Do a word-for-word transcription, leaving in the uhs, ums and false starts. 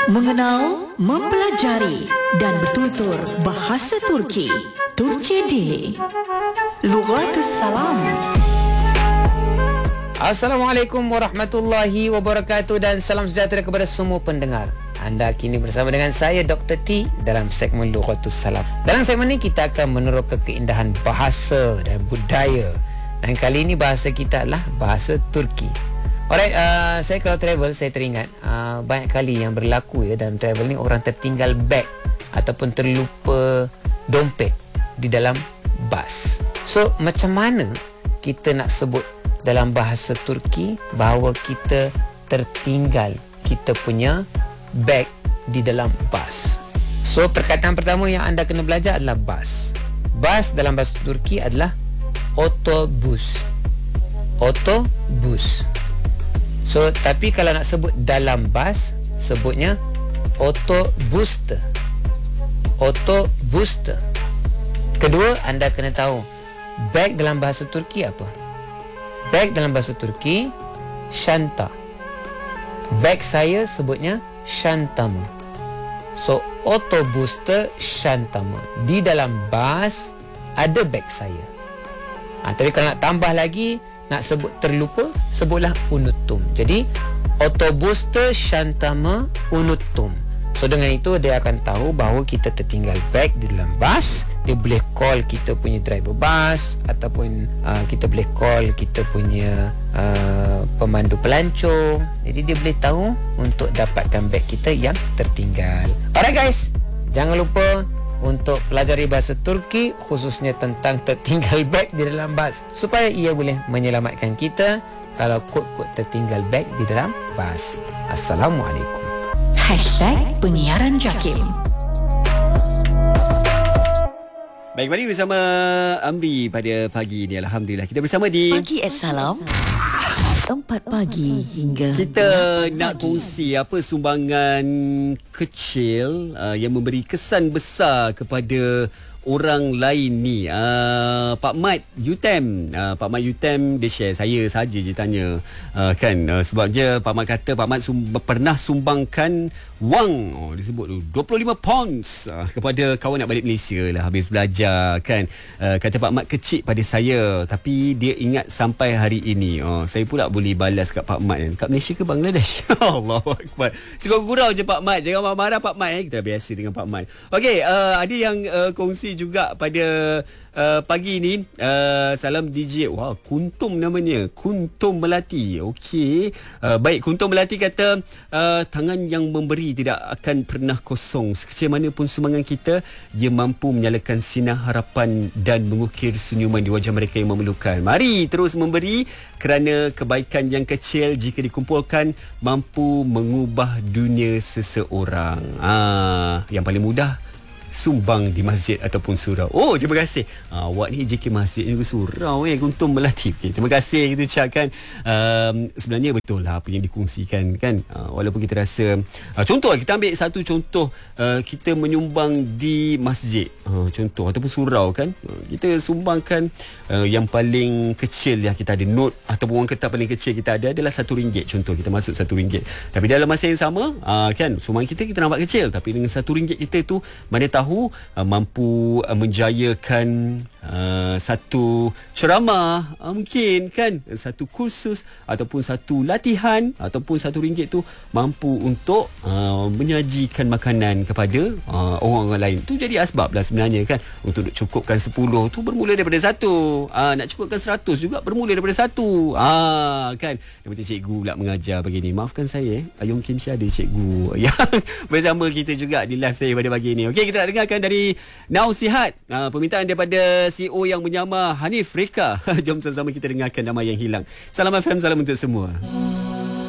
Mengenal, mempelajari dan bertutur bahasa Turki. Turki Daily. Lughatus Salam. Assalamualaikum warahmatullahi wabarakatuh dan salam sejahtera kepada semua pendengar. Anda kini bersama dengan saya Doktor T dalam segmen Lughatus Salam. Dalam segmen ini kita akan meneroka keindahan bahasa dan budaya. Dan kali ini bahasa kita adalah bahasa Turki. Alright, uh, saya kalau travel saya teringat uh, banyak kali yang berlaku ya dalam travel ni, orang tertinggal beg ataupun terlupa dompet di dalam bas. So macam mana kita nak sebut dalam bahasa Turki bahawa kita tertinggal kita punya beg di dalam bas? So perkataan pertama yang anda kena belajar adalah bas. Bas dalam bahasa Turki adalah otobus. Otobus. So tapi kalau nak sebut dalam bas, sebutnya otobuste. Otobuste. Kedua, anda kena tahu beg dalam bahasa Turki apa? Beg dalam bahasa Turki shanta. Beg saya sebutnya shantama. So otobuste shantama. Di dalam bas ada beg saya. Ha, tapi kalau nak tambah lagi, nak sebut terlupa, sebutlah unutum. Jadi otobuste shantama unutum. So dengan itu dia akan tahu bahawa kita tertinggal beg di dalam bas. Dia boleh call kita punya driver bas, ataupun uh, kita boleh call kita punya uh, pemandu pelancong. Jadi dia boleh tahu untuk dapatkan beg kita yang tertinggal. Alright guys, jangan lupa untuk pelajari bahasa Turki, khususnya tentang tertinggal beg di dalam bas, supaya ia boleh menyelamatkan kita kalau kod-kod tertinggal beg di dalam bas. Assalamualaikum. Hashtag Penyiaran Jakim. Baik, mari bersama Amri pada pagi ini. Alhamdulillah kita bersama di Pagi Assalam. Empat pagi hingga kita nak pagi. Kongsi apa sumbangan kecil uh, yang memberi kesan besar kepada orang lain ni. uh, Pak Mat Yutem, uh, Pak Mat Yutem dia share, saya saja je tanya uh, kan, uh, sebabnya Pak Mat kata Pak Mat sum- pernah sumbangkan wang, oh, disebut tu dua puluh lima pounds uh, kepada kawan nak balik Malaysia lah habis belajar kan. uh, Kata Pak Mat kecil pada saya, tapi dia ingat sampai hari ini. oh, Saya pula boleh balas kat Pak Mat kan. Kat Malaysia ke Bangladesh? Allahuakbar. Sekurang-kurang je Pak Mat, jangan marah-marah Pak Mat eh. Kita biasa dengan Pak Mat. Okey, uh, ada yang uh, kongsi juga pada uh, pagi ni. uh, Salam D J. Wah, Kuntum namanya, Kuntum Melati. Okey, uh, baik, Kuntum Melati kata uh, tangan yang memberi tidak akan pernah kosong. Sekecil mana pun sumbangan kita, dia mampu menyalakan sinar harapan dan mengukir senyuman di wajah mereka yang memerlukan. Mari terus memberi, kerana kebaikan yang kecil jika dikumpulkan mampu mengubah dunia seseorang. Ah, yang paling mudah, sumbang di masjid ataupun surau. Oh, terima kasih. Ha, awak ni J K masjid juga surau eh, Kuntum Melati. Okay, terima kasih kita ucapkan. Um, sebenarnya betul lah apa yang dikongsikan kan. Uh, walaupun kita rasa uh, contoh, kita ambil satu contoh, uh, kita menyumbang di masjid. Uh, contoh ataupun surau kan. Uh, kita sumbangkan uh, yang paling kecil yang kita ada, note ataupun wang kertas paling kecil kita ada adalah satu ringgit. Contoh kita masuk satu ringgit. Tapi dalam masa yang sama uh, kan, sumbangan kita kita nampak kecil, tapi dengan satu ringgit kita tu mana tahu tahu uh, mampu uh, menjayakan uh, satu ceramah, uh, mungkin kan satu kursus ataupun satu latihan, ataupun satu ringgit tu mampu untuk uh, menyajikan makanan kepada uh, orang-orang lain. Tu jadi asbab lah sebenarnya kan. Untuk cukupkan sepuluh tu bermula daripada satu, uh, nak cukupkan seratus juga bermula daripada satu. uh, kan dia macam cikgu pula mengajar begini. Maafkan saya eh, Ayong Kim Syah ada cikgu yang bersama kita juga di live saya pada pagi ni. Okey, kita nak dengarkan dari Nausihat, uh, permintaan daripada C E O yang menyamar Hanif Reka. Jom sama-sama kita dengarkan Nama Yang Hilang. Salam F M, salam untuk semua.